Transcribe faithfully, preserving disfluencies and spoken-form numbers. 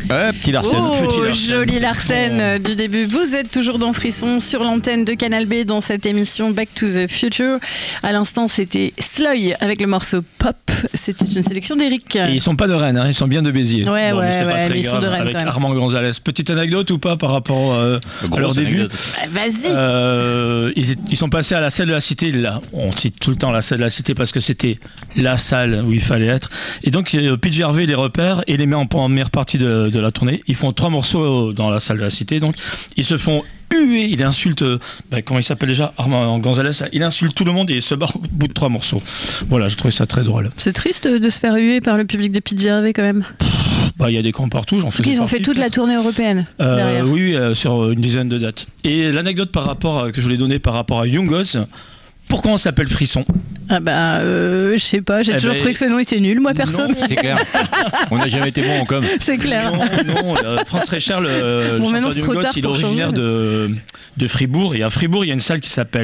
Ouais, petit Larsen. Oh, Petit Larsen, joli c'est Larsen du début. Vous êtes toujours dans Frisson sur l'antenne de Canal B dans cette émission Back to the Future. À l'instant, c'était Sloy avec le morceau Pop. C'était une sélection d'Eric. Et ils sont pas de Rennes, hein, ils sont bien de Béziers. Ouais, bon, ouais, mais c'est ouais, pas très mais ils sont grave, de Rennes avec quand même. Armand Gonzalez. Petite anecdote ou pas par rapport euh, à leur début anecdote. Vas-y. Euh, ils, ils sont passés à la salle de la Cité. Là, on cite tout le temps la salle de la Cité parce que c'était la salle où il fallait être. Et donc, euh, Pete Gervais les repère et les met en première partie de, de la tournée. Ils font trois morceaux dans la salle de la Cité. Donc, ils se font huer. Il insulte, euh, bah, comment il s'appelle déjà, Armand Gonzalez. Il insulte tout le monde et il se barre au bout de trois morceaux. Voilà, je trouvais ça très drôle. C'est triste de se faire huer par le public de Pete Gervais quand même. Bah, il y a des camps partout. J'en Ils ont fait toute la tournée européenne Euh, derrière. oui, oui, euh, sur une dizaine de dates. Et l'anecdote par rapport à- que je voulais donner par rapport à Young Gods, pourquoi on s'appelle Frisson? Ah bah, euh, je sais pas, j'ai Eh toujours ben, trouvé que ce nom était nul, moi perso. non. C'est clair. On n'a jamais été bon en com. C'est clair. Non, non, euh, France Réchal, le, le Bon, chanteur maintenant, de c'est Young trop Gods, tard il est pour originaire changer. de, de Fribourg. Et à Fribourg, il y a une salle qui s'appelle